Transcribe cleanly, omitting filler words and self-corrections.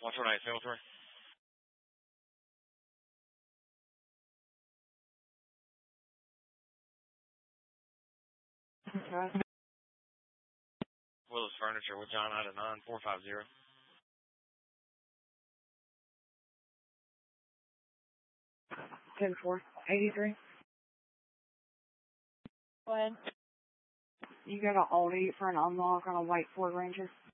Watch what I say with her. Okay. Willis Furniture with John out of 9450. 10-4. 83. Go ahead. You got an Aldi for an unlock on a white Ford Ranger?